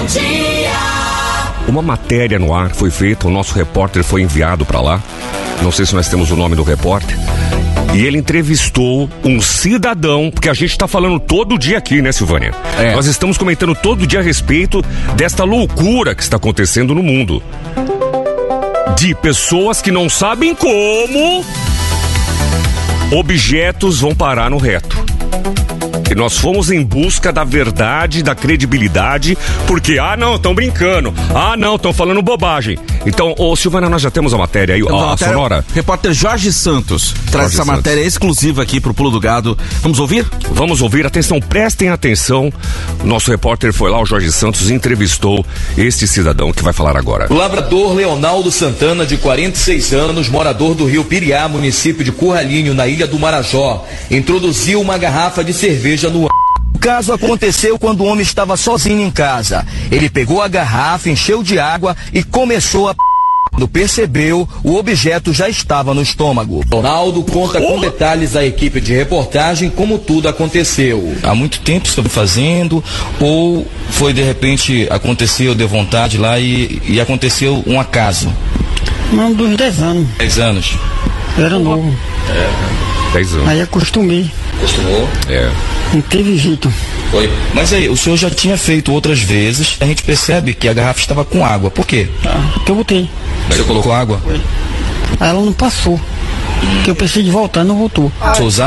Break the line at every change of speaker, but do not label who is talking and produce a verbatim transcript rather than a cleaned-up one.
Bom dia.
Uma matéria no ar foi feita, o nosso repórter foi enviado para lá. Não sei se nós temos o nome do repórter. E ele entrevistou um cidadão, porque a gente está falando todo dia aqui, né, Silvânia? É. Nós estamos comentando todo dia a respeito desta loucura que está acontecendo no mundo. De pessoas que não sabem como objetos vão parar no reto. E nós fomos em busca da verdade, da credibilidade, porque, ah não, estão brincando, ah não, estão falando bobagem. Então, ô Silvana, nós já temos a matéria aí, a, a matéria, sonora.
Repórter Jorge Santos traz Jorge essa Santos. matéria exclusiva aqui pro Pulo do Gado. Vamos ouvir?
Vamos ouvir, atenção, prestem atenção. Nosso repórter foi lá, o Jorge Santos, e entrevistou este cidadão que vai falar agora.
O labrador Leonaldo Santana, de quarenta e seis anos, morador do Rio Piriá, município de Curralinho, na Ilha do Marajó, introduziu uma garrafa de cerveja no
O caso aconteceu quando o homem estava sozinho em casa. Ele pegou a garrafa, encheu de água e começou a... Quando percebeu, o objeto já estava no estômago.
Ronaldo conta com detalhes à equipe de reportagem como tudo aconteceu.
Há muito tempo estou fazendo, ou foi de repente, aconteceu de vontade lá e, e aconteceu um acaso?
Não, dos dez anos.
dez anos?
Era novo.
É. dez anos.
Aí acostumei.
Acostumou?
É.
Não teve jeito.
Foi. Mas aí, o senhor já tinha feito outras vezes, a gente percebe que a garrafa estava com água. Por quê?
Ah, que eu botei.
Você colocou água?
Foi. Aí ela não passou. Hum. Que eu pensei de voltar, não voltou.
Você usava